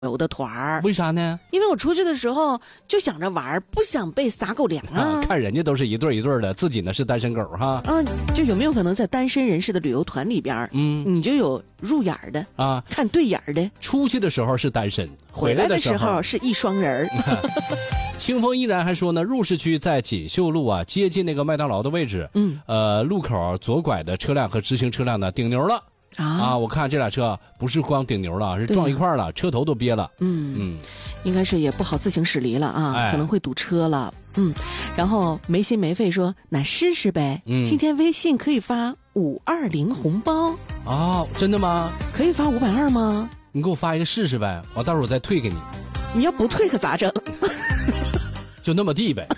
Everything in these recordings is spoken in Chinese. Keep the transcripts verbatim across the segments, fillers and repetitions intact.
油的团儿。 为啥呢？ 因为我出去的时候就想着玩，不想被撒狗粮啊。 啊看人家都是一对一对的，自己呢是单身狗哈。 嗯、啊，就有没有可能在单身人士的旅游团里边，嗯，你就有入眼的啊， 看对眼的。 出去的时候是单身， 回来的时候是一双人。 清风依然还说呢，入市区在锦绣路啊，接近那个麦当劳的位置，嗯，呃，路口左拐的车辆和直行车辆呢顶牛了。啊, 啊！我看这俩车不是光顶牛了，是撞一块了，啊、车头都憋了。 嗯嗯，应该是也不好自行驶离了啊，哎、可能会堵车了。嗯，然后没心没肺说那试试呗。嗯，今天微信可以发五二零红包啊？真的吗？ 可以发五百二吗？ 你给我发一个试试呗，我到时候我再退给你。 你要不退可咋整？ 就那么地呗。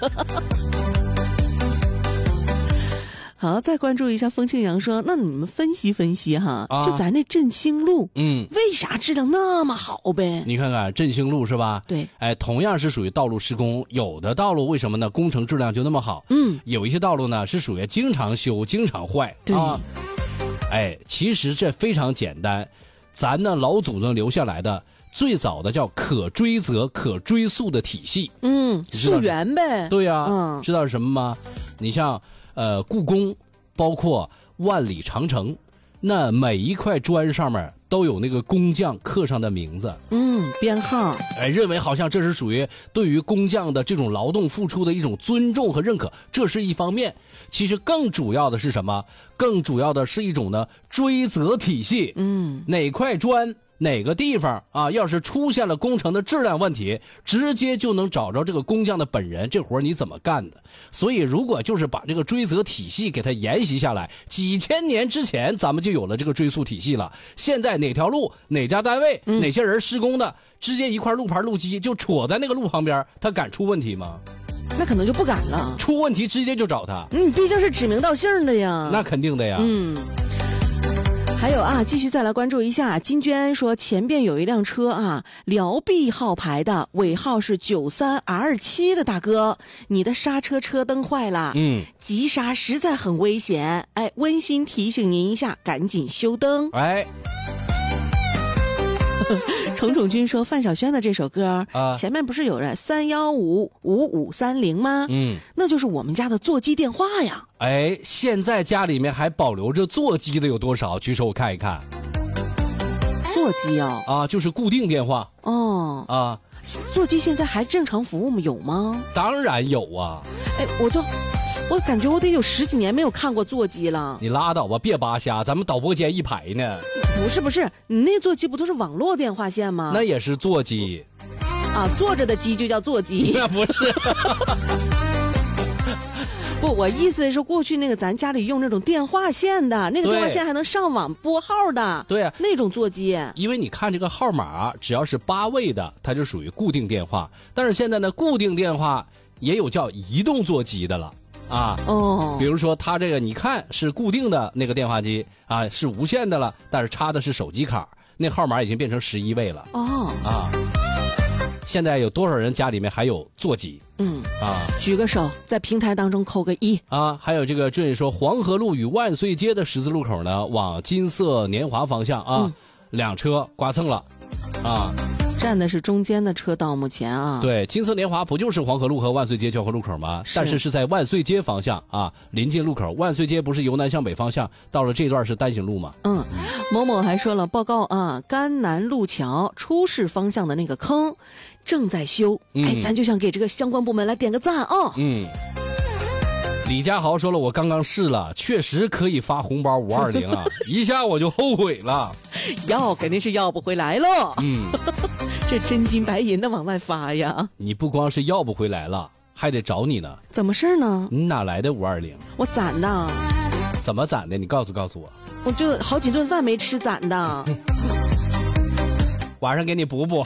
好，再关注一下风清扬说，那你们分析分析哈，啊、就咱那振兴路，嗯，为啥质量那么好呗？ 你看看振兴路是吧？ 对， 哎，同样是属于道路施工，有的道路为什么呢？工程质量就那么好，嗯，有一些道路呢是属于经常修、经常坏， 对啊。 哎，其实这非常简单，咱呢老祖宗留下来的最早的叫可追责、可追溯的体系， 嗯，溯源呗。 对呀、啊，嗯，知道是什么吗？你像。呃，故宫，包括万里长城，那每一块砖上面都有那个工匠刻上的名字， 嗯，编号， 哎，认为好像这是属于对于工匠的这种劳动付出的一种尊重和认可，这是一方面。其实更主要的是什么？更主要的是一种呢追责体系，嗯，哪块砖。哪个地方啊，要是出现了工程的质量问题，直接就能找着这个工匠的本人，这活你怎么干的？所以如果就是把这个追责体系给它沿袭下来，几千年之前咱们就有了这个追溯体系了。现在哪条路哪家单位、嗯、哪些人施工的，直接一块路牌路基就戳在那个路旁边，他敢出问题吗？ 那可能就不敢了， 出问题直接就找他。 嗯，毕竟是指名道姓的呀。 那肯定的呀。 嗯。还有啊，继续再来关注一下，金娟说前边有一辆车啊，辽 B 号牌的，尾号是九三 R 七的大哥，你的刹车车灯坏了，嗯，急刹实在很危险，哎，温馨提醒您一下，赶紧修灯。 哎。 虫虫君说范晓萱的这首歌、啊、前面不是有人三一五五五三零吗？嗯，那就是我们家的座机电话呀。 哎，现在家里面还保留着座机的有多少？举手我看一看。 座机啊？ 啊，就是固定电话。 哦啊， 座机现在还正常服务吗？有吗？ 当然有啊。 哎，我就我感觉我得有十几年没有看过座机了。 你拉倒吧，别扒瞎，咱们导播间一排呢。 不是不是，你那座机不都是网络电话线吗？ 那也是座机。 啊，坐着的机就叫座机。 那不是。 不，我意思是过去那个咱家里用那种电话线的，那个电话线还能上网拨号的。 对啊， 那种座机。 因为你看这个号码，只要是八位的，它就属于固定电话。但是现在呢，固定电话也有叫移动座机的了。啊哦，比如说它这个你看是固定的那个电话机啊，是无线的了，但是插的是手机卡，那号码已经变成十一位了。哦啊，现在有多少人家里面还有座机？嗯啊，举个手，在平台当中扣个一啊。还有这个俊说黄河路与万岁街的十字路口呢，往金色年华方向啊，嗯、两车刮蹭了啊。 站的是中间的车道，目前啊， 对，金色年华不就是黄河路和万岁街交汇路口吗？是但是是在万岁街方向啊，临近路口。万岁街不是由南向北方向，到了这段是单行路吗？ 嗯，某某还说了，报告啊，甘南路桥出事方向的那个坑正在修，嗯、哎，咱就想给这个相关部门来点个赞啊、哦。嗯。 李家豪说了，我刚刚试了，确实可以发红包五二零啊，一下我就后悔了， 要肯定是要不回来了。嗯，这真金白银的往外发呀。 你不光是要不回来了，还得找你呢。 怎么事呢？ 你哪来的五二零？ 我攒的。 怎么攒的？你告诉告诉我。 我就好几顿饭没吃攒的。 晚上给你补补。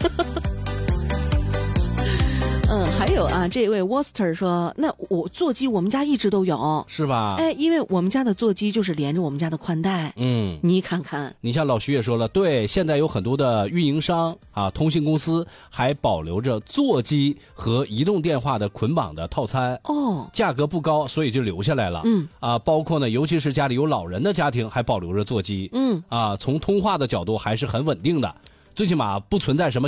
嗯，还有啊，这位 Worcester 说，那我座机我们家一直都有， 是吧？ 哎，因为我们家的座机就是连着我们家的宽带。嗯，你看看， 你像老徐也说了，对，现在有很多的运营商啊，通信公司还保留着座机和移动电话的捆绑的套餐。哦，价格不高，所以就留下来了。嗯，啊，包括呢，尤其是家里有老人的家庭，还保留着座机。嗯，啊，从通话的角度还是很稳定的。 最起码不存在什么